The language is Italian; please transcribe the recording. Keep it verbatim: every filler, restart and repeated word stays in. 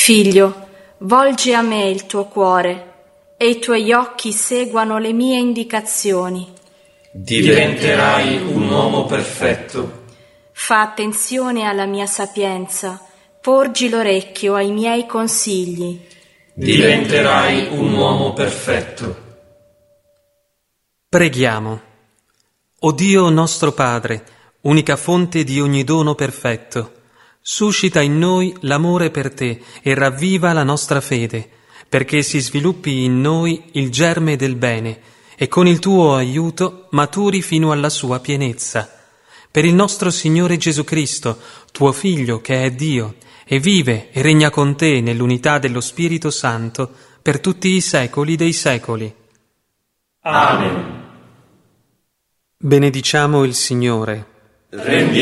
Figlio, volgi a me il tuo cuore e i tuoi occhi seguano le mie indicazioni. Diventerai un uomo perfetto. Fa attenzione alla mia sapienza, porgi l'orecchio ai miei consigli. Diventerai un uomo perfetto. Preghiamo. O Dio nostro Padre, unica fonte di ogni dono perfetto, suscita in noi l'amore per te e ravviva la nostra fede, perché si sviluppi in noi il germe del bene e con il tuo aiuto maturi fino alla sua pienezza. Per il nostro Signore Gesù Cristo, tuo Figlio che è Dio, e vive e regna con te nell'unità dello Spirito Santo per tutti i secoli dei secoli. Amen. Benediciamo il Signore. Rendiamo